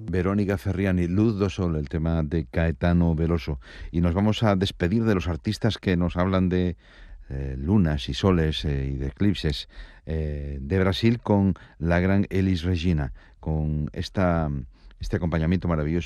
Verónica Ferriani, Luz do Sol, el tema de Caetano Veloso. Y nos vamos a despedir de los artistas que nos hablan de lunas y soles y de eclipses de Brasil con la gran Elis Regina, con este acompañamiento maravilloso